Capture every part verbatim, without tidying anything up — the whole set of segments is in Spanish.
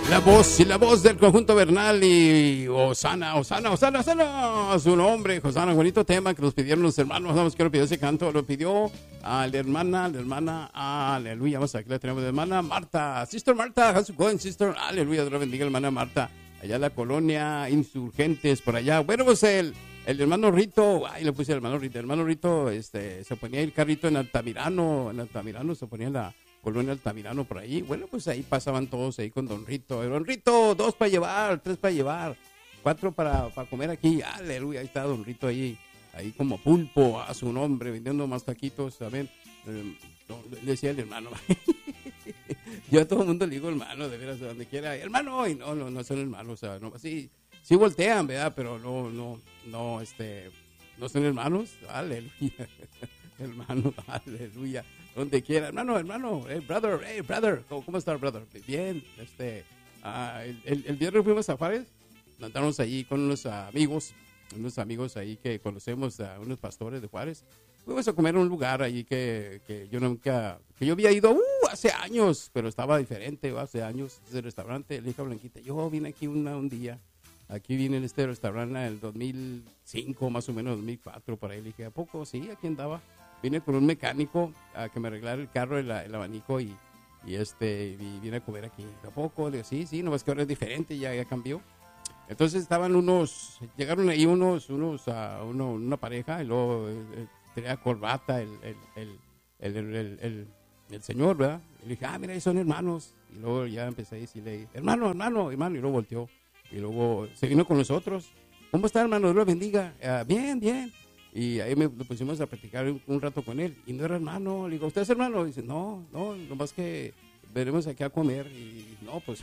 La voz y la voz del conjunto Bernal y Osana, Osana, Osana, Osana, su nombre, Osana, bonito tema que nos pidieron los hermanos. Vamos, que lo pidió ese canto, lo pidió a la hermana, la hermana, aleluya, vamos, aquí la tenemos, la hermana Marta, Sister Marta, how's it going, sister, aleluya, Dios la bendiga, hermana Marta, allá en la colonia Insurgentes, por allá. Bueno, pues el, el hermano Rito, ay, le puse el hermano Rito, el hermano Rito, este, se ponía el carrito en Altamirano, en Altamirano se ponía la colonia Altamirano por ahí. Bueno, pues ahí pasaban todos ahí con Don Rito. Don Rito, dos para llevar, tres para llevar, cuatro para, para comer aquí. Aleluya, ahí está Don Rito ahí, ahí como pulpo a su nombre, vendiendo más taquitos, ¿saben? Eh, no, le decía el hermano. Yo a todo el mundo le digo hermano, de veras, de donde quiera. Hermano, y no, no, no son hermanos, o sea, no, sí, sí voltean, ¿verdad? Pero no, no, no, este, no son hermanos. Aleluya. Hermano, aleluya. Donde quiera, hermano, hermano, hey, brother, hey, brother, ¿cómo, cómo está, brother? Bien, este, uh, el, el, el viernes fuimos a Juárez, andamos allí con unos uh, amigos, unos amigos ahí que conocemos, uh, unos pastores de Juárez. Fuimos a comer en un lugar allí que, que yo nunca, que yo había ido uh, hace años, pero estaba diferente, uh, hace años, ese restaurante. Le dije a Blanquita, yo vine aquí una, un día, aquí vine en este restaurante en el dos mil cinco, más o menos, dos mil cuatro, por ahí. Le dije, ¿a poco? Sí, aquí andaba. Vine con un mecánico a que me arreglara el carro, el, el abanico y, y este y vine a comer aquí. ¿Tampoco? Le digo, sí, sí, nomás que ahora es diferente, ya, ya cambió. Entonces estaban unos, llegaron ahí unos, unos, uh, uno, una pareja y luego eh, tenía corbata el, el, el, el, el, el, el, el señor, ¿verdad? Y le dije, ah, mira, ahí son hermanos. Y luego ya empecé a decirle, hermano, hermano, hermano, y luego volteó. Y luego se vino con nosotros. ¿Cómo está, hermano? Dios lo bendiga. Uh, bien, bien. Y ahí me pusimos a platicar un, un rato con él. Y no era hermano. Le digo, ¿usted es hermano? Y dice, no, no, nomás que veremos aquí a comer. Y no, pues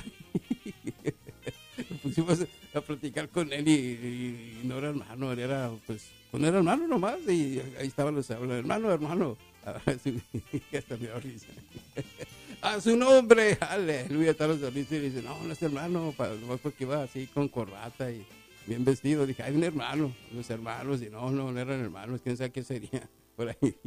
nos pusimos a platicar con él y, y, y no era hermano. Él era, pues, pues no era hermano nomás. Y ahí estaban los hermano, hermano. Hasta me da risa. A su nombre, aleluya, están los y dice, no, no es hermano, nomás porque iba así con corbata y bien vestido. Dije, hay un hermano, los hermanos, y no, no, no eran hermanos, quién sabe qué sería por ahí.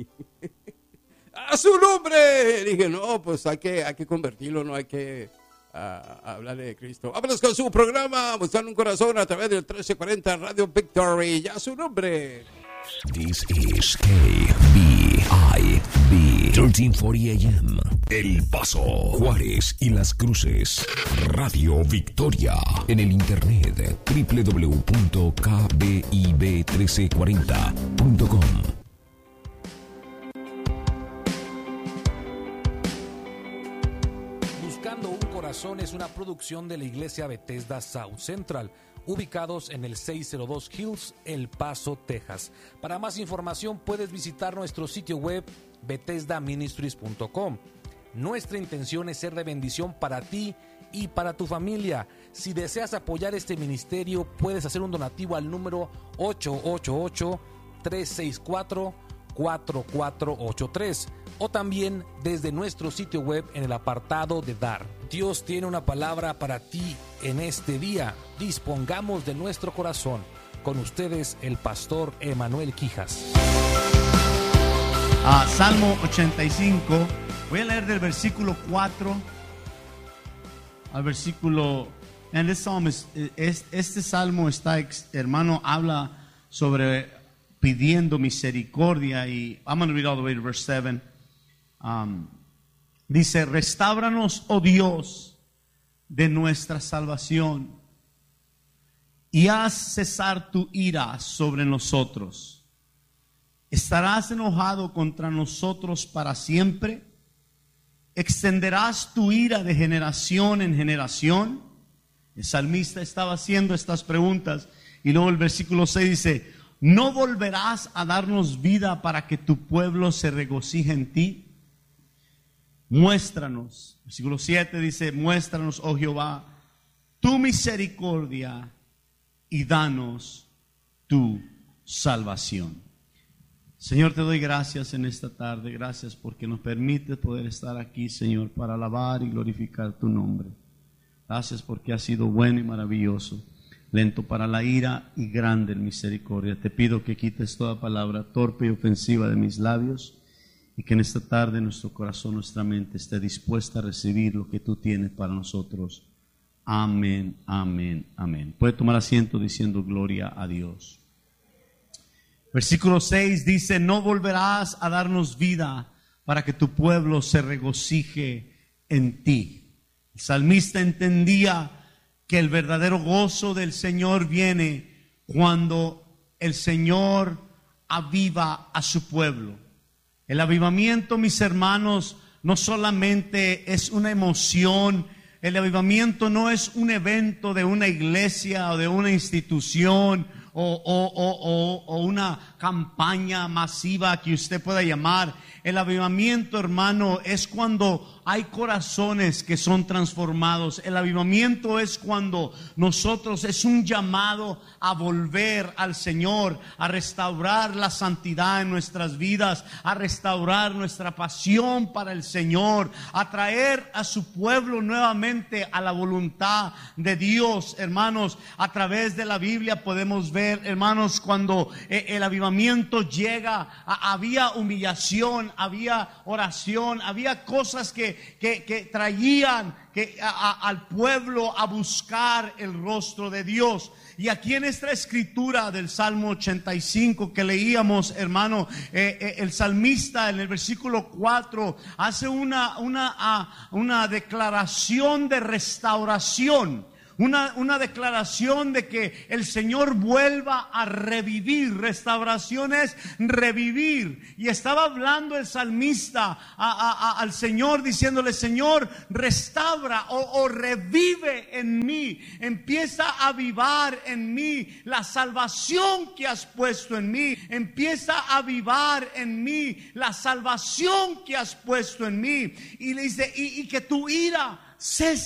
¡A su nombre! Dije, no, pues hay que, hay que convertirlo, no hay que uh, hablarle de Cristo. Vámonos con su programa, Buscando un Corazón a través del trece cuarenta Radio Victory. ¡Ya su nombre! This is K B I B trece cuarenta A M. El Paso, Juárez y Las Cruces. Radio Victoria. En el internet doble u doble u doble u punto k b i b trece cuarenta punto com. Buscando un Corazón es una producción de la Iglesia Bethesda South Central, ubicados en el seiscientos dos Hills, El Paso, Texas. Para más información puedes visitar nuestro sitio web bethesda ministries punto com. Nuestra intención es ser de bendición para ti y para tu familia. Si deseas apoyar este ministerio, puedes hacer un donativo al número ocho ocho ocho, tres seis cuatro, cuatro cuatro ocho tres o también desde nuestro sitio web en el apartado de dar. Dios tiene una palabra para ti en este día. Dispongamos de nuestro corazón. Con ustedes, el pastor Emanuel Quijas. Uh, Salmo ochenta y cinco. Voy a leer del versículo cuatro al versículo. And this psalm is, es, este salmo está, hermano, habla sobre pidiendo misericordia. Y I'm going to read all the way to verse seven. Um, dice, restábranos, oh Dios, de nuestra salvación, y haz cesar tu ira sobre nosotros. ¿Estarás enojado contra nosotros para siempre? ¿Extenderás tu ira de generación en generación? El salmista estaba haciendo estas preguntas y luego el versículo seis dice, ¿no volverás a darnos vida para que tu pueblo se regocije en ti? Muéstranos. Versículo siete dice, muéstranos, oh Jehová, tu misericordia y danos tu salvación. Señor, te doy gracias en esta tarde. Gracias porque nos permite poder estar aquí, Señor, para alabar y glorificar tu nombre. Gracias porque has sido bueno y maravilloso, lento para la ira y grande en misericordia. Te pido que quites toda palabra torpe y ofensiva de mis labios y que en esta tarde nuestro corazón, nuestra mente esté dispuesta a recibir lo que tú tienes para nosotros. Amén, amén, amén. Puede tomar asiento diciendo gloria a Dios. Versículo seis dice, no volverás a darnos vida para que tu pueblo se regocije en ti. El salmista entendía que el verdadero gozo del Señor viene cuando el Señor aviva a su pueblo. El avivamiento, mis hermanos, no solamente es una emoción. El avivamiento no es un evento de una iglesia o de una institución o, o, o, o, o una campaña masiva que usted pueda llamar. El avivamiento, hermano, es cuando hay corazones que son transformados. El avivamiento es cuando nosotros, es un llamado a volver al Señor, a restaurar la santidad en nuestras vidas, a restaurar nuestra pasión para el Señor, a traer a su pueblo nuevamente a la voluntad de Dios. Hermanos, a través de la Biblia podemos ver, hermanos, cuando el avivamiento llega, había humillación, había oración, había cosas que Que, que traían que, a, a, al pueblo a buscar el rostro de Dios. Y aquí en esta escritura del Salmo ochenta y cinco que leíamos, hermano, eh, eh, el salmista en el versículo cuatro hace una, una, uh, una declaración de restauración. Una, una declaración de que el Señor vuelva a revivir. Restauración es revivir. Y estaba hablando el salmista a, a, a, al Señor, diciéndole: Señor, restaura o, o revive en mí. Empieza a avivar en mí la salvación que has puesto en mí. Empieza a avivar en mí la salvación que has puesto en mí. Y le dice, y, y que tu ira cese